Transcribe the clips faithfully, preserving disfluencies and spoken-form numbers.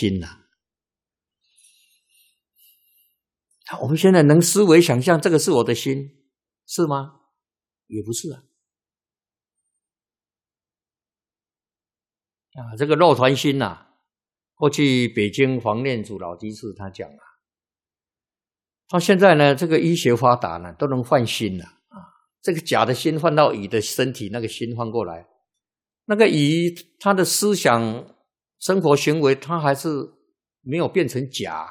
心呐、啊。我们现在能思维想象这个是我的心，是吗？也不是啊。啊，这个肉团心呐、啊，过去北京黄念祖老居士他讲啊，到现在呢，这个医学发达呢，都能换心了啊。这个假的心换到乙的身体，那个心换过来，那个乙他的思想、生活行为，他还是没有变成假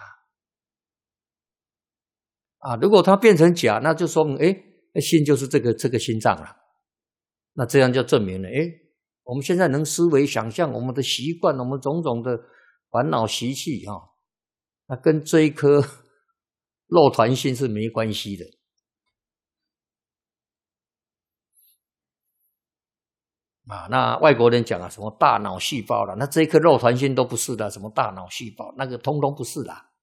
啊。如果他变成假，那就说明，哎，心就是这个这个心脏了。那这样就证明了，哎，我们现在能思维想象，我们的习惯，我们种种的烦恼习气啊，那跟这一颗肉团心是没关系的。啊，那外国人讲啊，什么大脑细胞啦，那这一颗肉团心都不是的，什么大脑细胞，那个通通不是啦。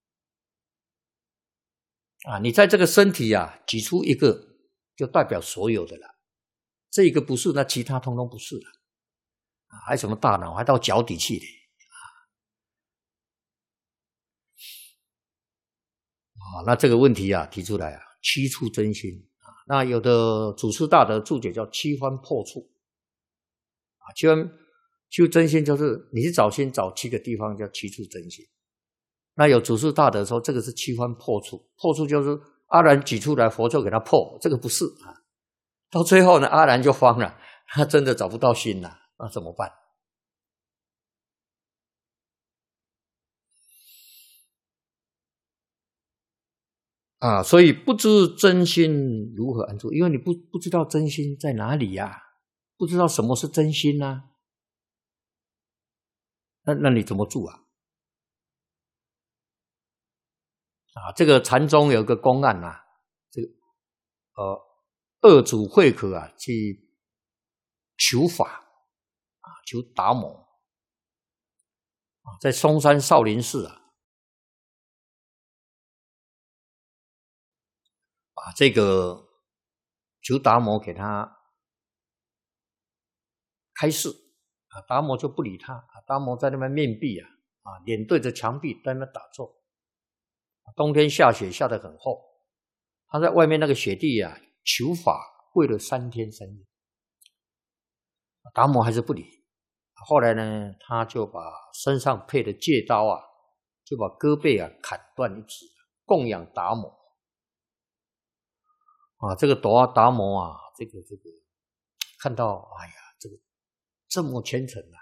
啊，你在这个身体啊挤出一个，就代表所有的了。这一个不是，那其他通通不是了。啊，还什么大脑，还到脚底去的。啊，那这个问题啊提出来啊，七处真心啊，那有的祖师大德注解叫七番破处。啊，七番修真心就是你去找心找七个地方叫七处真心。那有祖师大德说这个是七番破处，破处就是阿难挤出来，佛就给他破，这个不是啊。到最后呢，阿难就慌了，他真的找不到心了，那怎么办？啊，所以不知真心如何安住，因为你不不知道真心在哪里呀、啊，不知道什么是真心啊，那那你怎么住啊？啊，这个禅宗有个公案啊，这个呃二祖慧可啊去求法啊，求达摩啊，在嵩山少林寺啊，把这个求达摩给他开示啊，达摩就不理他啊，达摩在那边面壁啊，啊，脸对着墙壁在那边打坐。冬天下雪下得很厚，他在外面那个雪地啊求法，跪了三天三夜，达摩还是不理。后来呢，他就把身上配的戒刀啊，就把胳膊啊砍断一指，供养达摩。啊，这个达达摩啊，这个这个看到，哎呀，这个这么虔诚啊，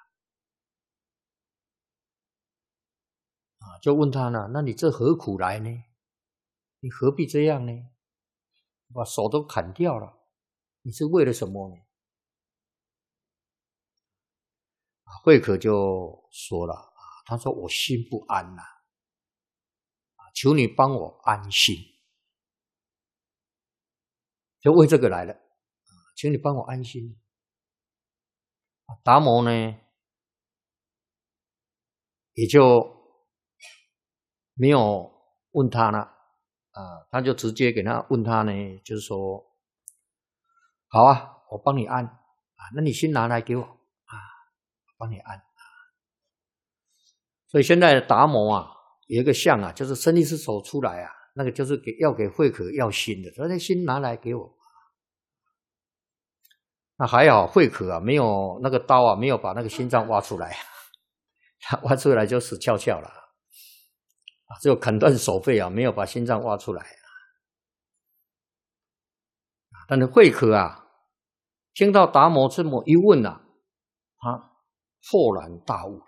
啊，就问他呢，那你这何苦来呢？你何必这样呢？把手都砍掉了，你是为了什么呢？啊，慧可就说了啊，他说我心不安呐、啊，求你帮我安心，就为这个来了，啊，请你帮我安心。达摩呢，也就没有问他了。啊，他就直接给他问他呢，就是说，好啊，我帮你安啊，那你先拿来给我啊，帮你安啊。所以现在达摩啊，有一个像啊，就是伸一只手出来啊，那个就是给要给慧可要心的，说那心拿来给我。那还好，慧可啊，没有那个刀啊，没有把那个心脏挖出来，他挖出来就死翘翘了。啊，只有砍断手背啊，没有把心脏挖出来啊。但是慧可啊，听到达摩这么一问啊，他豁然大悟了。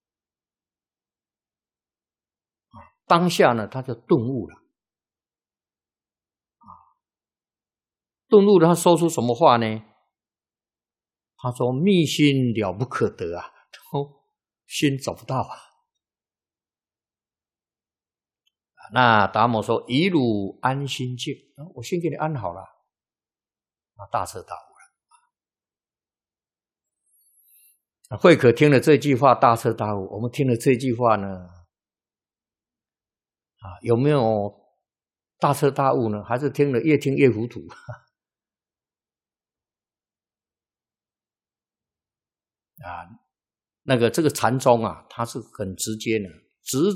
啊，当下呢，他就顿悟了。啊，顿悟了，他说出什么话呢？他说：“密心了不可得啊，哦，心找不到啊。”那达摩说：“以汝安心境，啊，我先给你安好了。”啊，大彻大悟了。慧可听了这句话，大彻大悟。我们听了这句话呢，啊，有没有大彻大悟呢？还是听了越听越糊涂？啊，那个这个禅宗啊，它是很直接的， 执